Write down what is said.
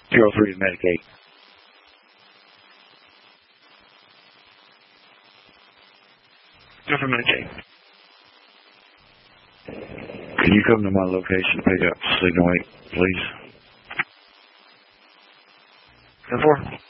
03 to Medicaid. For Medicaid. Can you come to my location to pick up Signal 8, please? 10-4.